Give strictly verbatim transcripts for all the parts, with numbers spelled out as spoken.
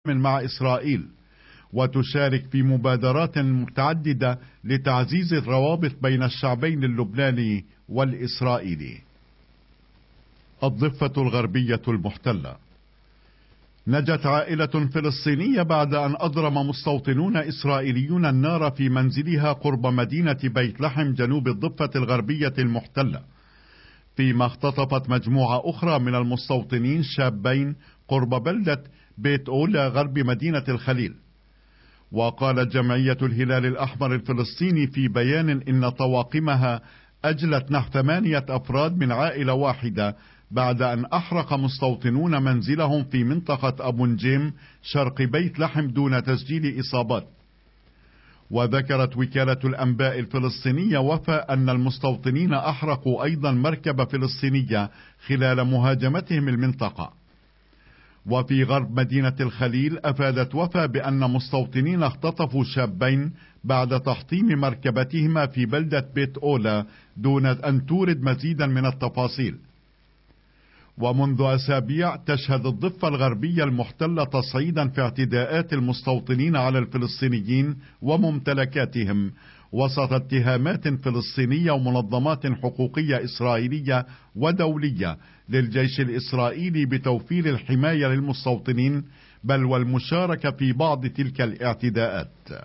مع إسرائيل، وتشارك في مبادرات متعددة لتعزيز الروابط بين الشعبين اللبناني والإسرائيلي. الضفة الغربية المحتلة. نجت عائلة فلسطينية بعد أن أضرم مستوطنون إسرائيليون النار في منزلها قرب مدينة بيت لحم جنوب الضفة الغربية المحتلة، فيما اختطفت مجموعة أخرى من المستوطنين شابين قرب بلدة بيت أولا غرب مدينة الخليل. وقالت جمعية الهلال الأحمر الفلسطيني في بيان إن طواقمها أجلت نحو ثمانية أفراد من عائلة واحدة بعد أن أحرق مستوطنون منزلهم في منطقة أبو نجيم شرق بيت لحم دون تسجيل إصابات. وذكرت وكالة الأنباء الفلسطينية وفاء أن المستوطنين أحرقوا أيضا مركبة فلسطينية خلال مهاجمتهم المنطقة. وفي غرب مدينة الخليل أفادت وفاء بأن مستوطنين اختطفوا شابين بعد تحطيم مركبتهما في بلدة بيت أولا دون أن تورد مزيدا من التفاصيل. ومنذ أسابيع تشهد الضفة الغربية المحتلة تصعيدا في اعتداءات المستوطنين على الفلسطينيين وممتلكاتهم وسط اتهامات فلسطينية ومنظمات حقوقية إسرائيلية ودولية للجيش الإسرائيلي بتوفير الحماية للمستوطنين بل والمشاركة في بعض تلك الاعتداءات.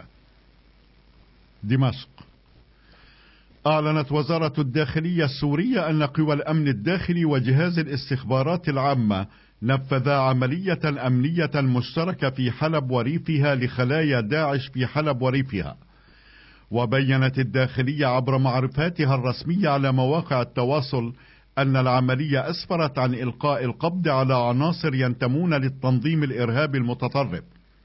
دمشق. أعلنت وزارة الداخلية السورية أن قوى الأمن الداخلي وجهاز الاستخبارات العامة نفذا عملية أمنية مشتركة في حلب وريفها لخلايا داعش في حلب وريفها. وبينت الداخلية عبر معرفاتها الرسمية على مواقع التواصل أن العملية أسفرت عن إلقاء القبض على عناصر ينتمون للتنظيم الإرهابي المتطرف.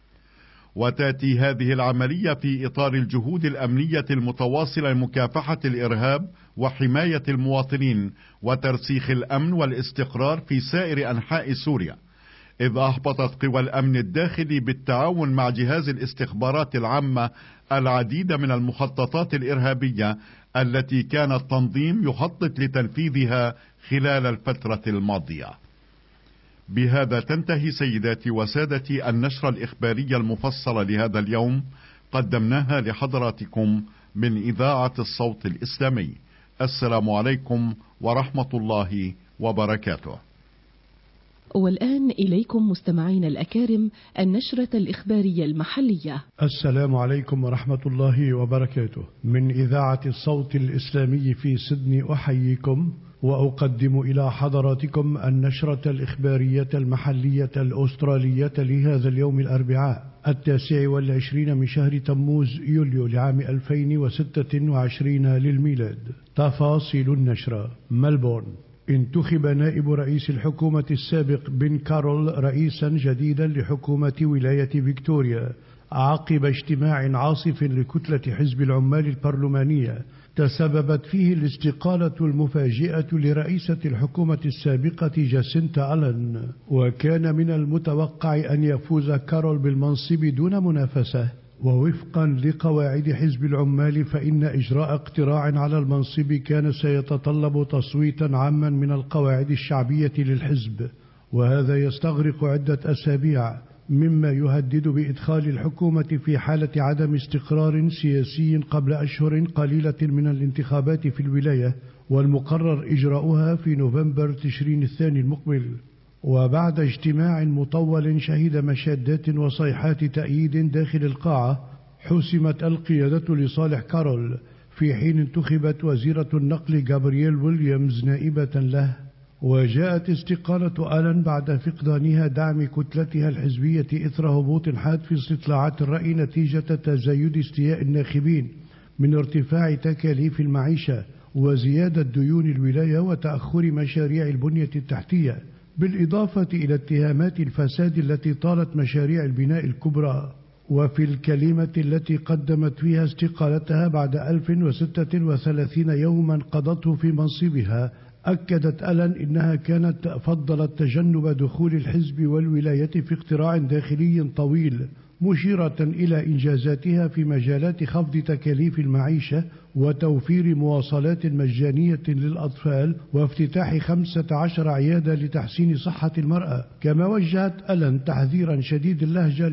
وتأتي هذه العملية في إطار الجهود الأمنية المتواصلة لمكافحة الإرهاب وحماية المواطنين وترسيخ الأمن والاستقرار في سائر أنحاء سوريا، إذ أحبطت قوى الأمن الداخلي بالتعاون مع جهاز الاستخبارات العامة العديد من المخططات الإرهابية التي كان التنظيم يخطط لتنفيذها خلال الفترة الماضية. بهذا تنتهي سيداتي وسادتي النشرة الإخبارية المفصلة لهذا اليوم، قدمناها لحضراتكم من إذاعة الصوت الإسلامي. السلام عليكم ورحمة الله وبركاته. والآن إليكم مستمعين الأكارم النشرة الإخبارية المحلية. السلام عليكم ورحمة الله وبركاته. من إذاعة الصوت الإسلامي في سيدني أحييكم وأقدم إلى حضراتكم النشرة الإخبارية المحلية الأسترالية لهذا اليوم الأربعاء التاسع والعشرين من شهر تموز يوليو لعام ألفين وستة وعشرين للميلاد. تفاصيل النشرة. ملبورن. انتخب نائب رئيس الحكومة السابق بن كارول رئيسا جديدا لحكومة ولاية فيكتوريا عقب اجتماع عاصف لكتلة حزب العمال البرلمانية تسببت فيه الاستقالة المفاجئة لرئيسة الحكومة السابقة جاسينتا ألن. وكان من المتوقع أن يفوز كارول بالمنصب دون منافسة، ووفقا لقواعد حزب العمال فإن إجراء اقتراع على المنصب كان سيتطلب تصويتا عاما من القواعد الشعبية للحزب، وهذا يستغرق عدة أسابيع مما يهدد بإدخال الحكومة في حالة عدم استقرار سياسي قبل أشهر قليلة من الانتخابات في الولاية، والمقرر إجراؤها في نوفمبر تشرين الثاني المقبل. وبعد اجتماع مطول شهد مشادات وصيحات تأييد داخل القاعة حسمت القيادة لصالح كارول، في حين انتخبت وزيرة النقل جابرييل ويليامز نائبة له. وجاءت استقالة آلن بعد فقدانها دعم كتلتها الحزبية إثر هبوط حاد في استطلاعات الرأي نتيجة تزايد استياء الناخبين من ارتفاع تكاليف المعيشة وزيادة ديون الولاية وتأخر مشاريع البنية التحتية، بالإضافة إلى اتهامات الفساد التي طالت مشاريع البناء الكبرى. وفي الكلمة التي قدمت فيها استقالتها بعد ألف وستة وثلاثين يوما قضته في منصبها، أكدت ألن إنها كانت فضلت تجنب دخول الحزب والولاية في اقتراع داخلي طويل، مشيرة إلى إنجازاتها في مجالات خفض تكاليف المعيشة وتوفير مواصلات مجانية للأطفال وافتتاح خمسة عشر عيادة لتحسين صحة المرأة. كما وجهت ألن تحذيرا شديد اللهجة